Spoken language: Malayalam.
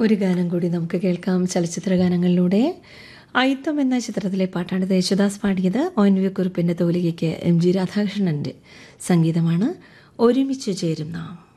ഒരു ഗാനം കൂടി നമുക്ക് കേൾക്കാം ചലച്ചിത്ര ഗാനങ്ങളിലൂടെ. അയിത്തം എന്ന ചിത്രത്തിലെ പാട്ടാണ് യേശുദാസ് പാടിയത്. ONV കുറുപ്പിൻ്റെ തൂലികയ്ക്ക് MG രാധാകൃഷ്ണൻ്റെ സംഗീതമാണ്. ഒരുമിച്ച് ചേരും നാം.